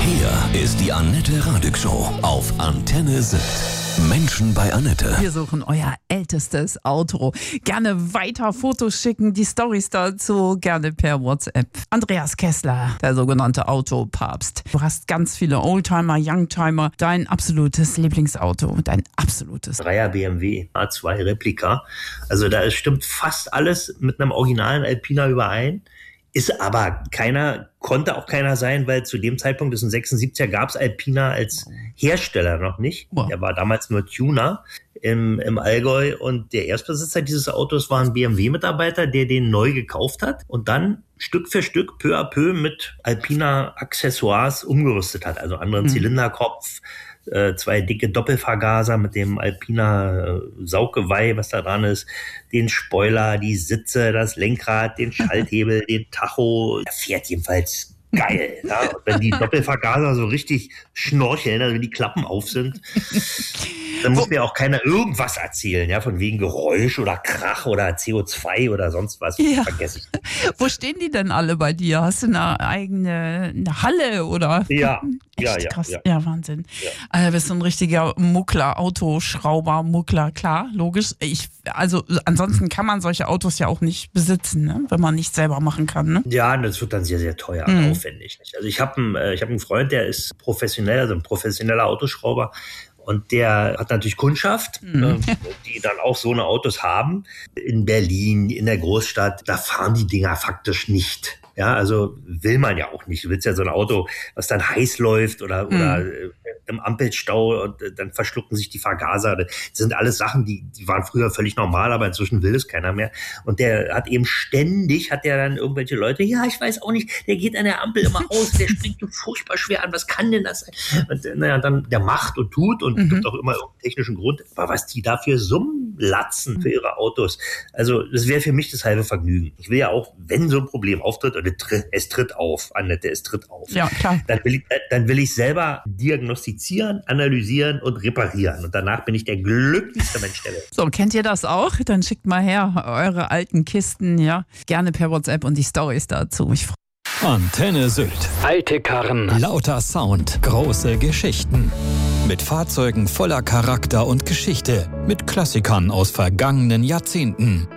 Hier ist die Annette Radig Show auf Antenne Sylt. Menschen bei Annette. Wir suchen euer ältestes Auto. Gerne weiter Fotos schicken, die Storys dazu gerne per WhatsApp. Andreas Kessler, der sogenannte Autopapst. Du hast ganz viele Oldtimer, Youngtimer. Dein absolutes Lieblingsauto, dein absolutes. 3er BMW A2 Replika. Also da stimmt fast alles mit einem originalen Alpina überein. Ist aber konnte auch keiner sein, weil zu dem Zeitpunkt, das ist ein 76er, gab es Alpina als Hersteller noch nicht. Wow. Der war damals nur Tuner im Allgäu und der Erstbesitzer dieses Autos war ein BMW-Mitarbeiter, der den neu gekauft hat und dann Stück für Stück, peu à peu mit Alpina-Accessoires umgerüstet hat. Also anderen Zylinderkopf, 2 dicke Doppelvergaser mit dem Alpina Sauggeweih, was da dran ist, den Spoiler, die Sitze, das Lenkrad, den Schalthebel, den Tacho. Er fährt jedenfalls geil. Ja? Und wenn die Doppelvergaser so richtig schnorcheln, also wenn die Klappen auf sind, dann muss mir auch keiner irgendwas erzählen, ja, von wegen Geräusch oder Krach oder CO2 oder sonst was. Ja. Vergesse ich. Wo stehen die denn alle bei dir? Hast du eine eigene Halle oder? Ja, Echt ja, krass. ja. Ja, Wahnsinn. Ja. Bist du ein richtiger Muckler, Autoschrauber, Muckler, klar, logisch. Also ansonsten kann man solche Autos ja auch nicht besitzen, ne? Wenn man nicht selber machen kann. Ne? Ja, das wird dann sehr, sehr teuer und aufwendig. Also ich habe einen Freund, der ist professionell, also ein professioneller Autoschrauber. Und der hat natürlich Kundschaft, die dann auch so eine Autos haben. In Berlin, in der Großstadt, da fahren die Dinger faktisch nicht. Ja, also will man ja auch nicht. Du willst ja so ein Auto, was dann heiß läuft oder im Ampelstau und dann verschlucken sich die Vergaser. Das sind alles Sachen, die waren früher völlig normal, aber inzwischen will es keiner mehr. Und der hat eben ständig, hat der dann irgendwelche Leute, ja, ich weiß auch nicht, der geht an der Ampel immer aus, der springt so furchtbar schwer an, was kann denn das sein? Und naja, dann der macht und tut und gibt auch immer irgendeinen technischen Grund. Aber was die dafür Summen latzen für ihre Autos, also das wäre für mich das halbe Vergnügen. Ich will ja auch, wenn so ein Problem auftritt, und es tritt auf, Annette, es tritt auf. Ja, klar. Dann will ich selber diagnostizieren, analysieren und reparieren. Und danach bin ich der glücklichste Mensch der Welt. So, kennt ihr das auch? Dann schickt mal her eure alten Kisten, ja. Gerne per WhatsApp und die Storys dazu. Ich Antenne Sylt. Alte Karren. Lauter Sound. Große Geschichten. Mit Fahrzeugen voller Charakter und Geschichte. Mit Klassikern aus vergangenen Jahrzehnten.